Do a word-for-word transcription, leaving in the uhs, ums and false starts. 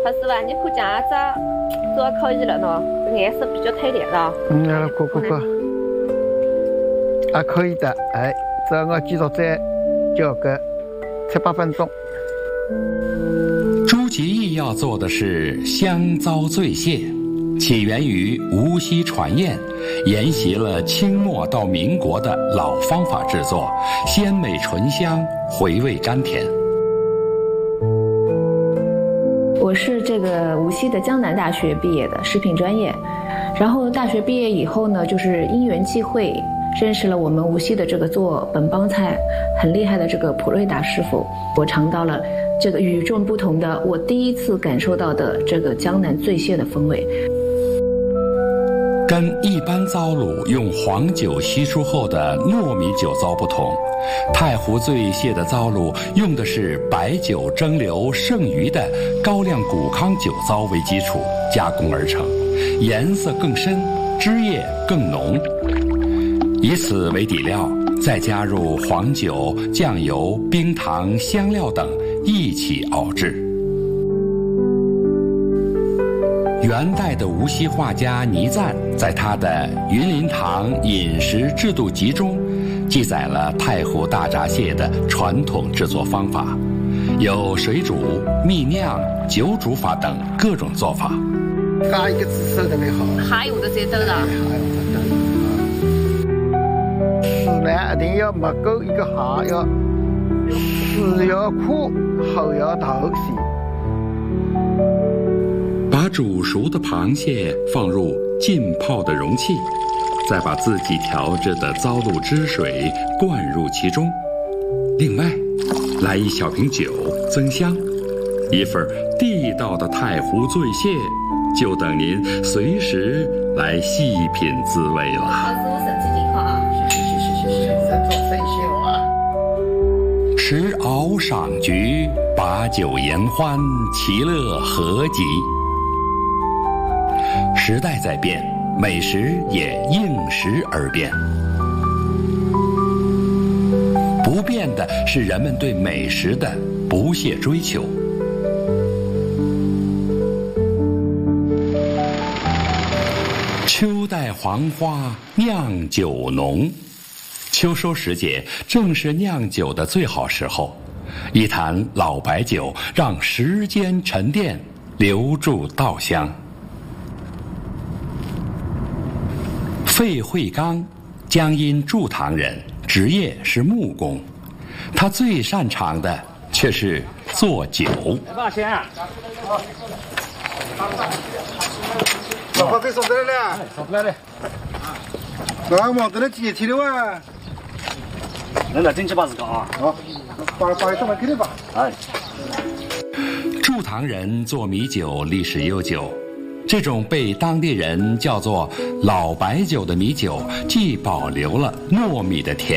还是吧，你看酱子做可以了呢，颜色比较太烈了。 嗯，过过过，啊，可以的，哎，这我继续再浇个七八分钟。 朱吉义要做的是香糟醉蟹，起源于无锡传宴，沿袭了清末到民国的老方法制作，鲜美醇香，回味甘甜。 我是这个无锡的江南大学毕业的食品专业，然后大学毕业以后呢，就是因缘际会认识了我们无锡的这个做本帮菜很厉害的这个普瑞达师傅，我尝到了这个与众不同的，我第一次感受到的这个江南醉蟹的风味。 跟一般糟卤用黄酒稀出后的糯米酒糟不同，太湖醉蟹的糟卤用的是白酒蒸馏剩余的高粱谷糠酒糟为基础加工而成，颜色更深，汁液更浓。以此为底料，再加入黄酒、酱油、冰糖、香料等一起熬制。元代的无锡画家倪瓒在他的《云林堂饮食制度集》中记载了太湖大闸蟹的传统制作方法，有水煮、蜜酿、酒煮法等各种做法。 加一个紫色特别好， 虾用的最多了。 豉呢一定要没够一个虾，要豉要苦，后要透鲜。 把煮熟的螃蟹放入浸泡的容器，再把自己调制的糟卤汁水灌入其中。另外，来一小瓶酒增香，一份地道的太湖醉蟹，就等您随时来细品滋味了。 老师，我身体健康啊！ 是是是是是，身体身心啊！ 持鳌赏菊，把酒言欢，其乐何极。时代在变，美食也应时而变。不变的是人们对美食的不懈追求。秋带黄花，酿酒浓。秋收时节，正是酿酒的最好时候。一坛老白酒，让时间沉淀，留住稻香。费惠刚，江阴祝塘人，职业是木工，他最擅长的却是做酒。 多少钱啊？ 老婆给送来了， 送不来的。 那忙得了几天了哇？ 那那整七八十个啊。 好，把把这么给你吧。 哎。 祝塘人做米酒历史悠久。这种被当地人叫做老白酒的米酒，既保留了糯米的甜